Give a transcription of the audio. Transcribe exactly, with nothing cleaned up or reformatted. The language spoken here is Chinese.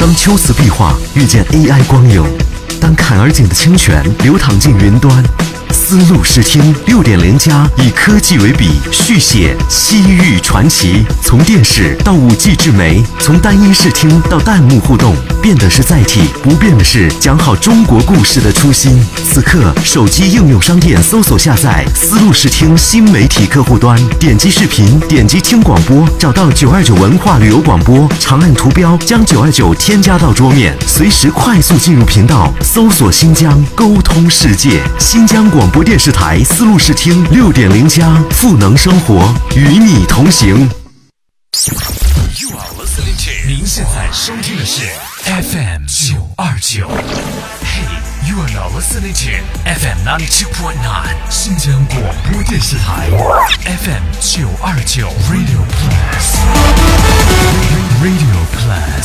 当秋瓷壁画遇见 A I 光影，当坎儿井的清泉流淌进云端，丝路视听 六点零 加以科技为笔，续写西域传奇。从电视到 五 G 智媒，从单音视听到弹幕互动，变的是载体，不变的是讲好中国故事的初心。此刻，手机应用商店搜索下载丝路视听新媒体客户端，点击视频，点击听广播，找到九二九文化旅游广播，长按图标将九二九添加到桌面，随时快速进入频道，搜索新疆，沟通世界。新疆广播电视台丝路视听 六点零 加，赋能生活，与你同行。 You are listening to 您现在收听的是 F M 九二九。Hey, you are now listening to F M ninety two point nine 新疆广播电视台 F M 九二九 Radio Plus Radio Plus